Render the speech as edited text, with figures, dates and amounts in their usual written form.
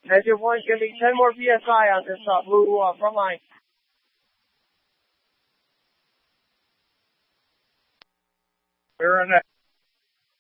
Negative 1, give me 10 more PSI on this blue front line. We're in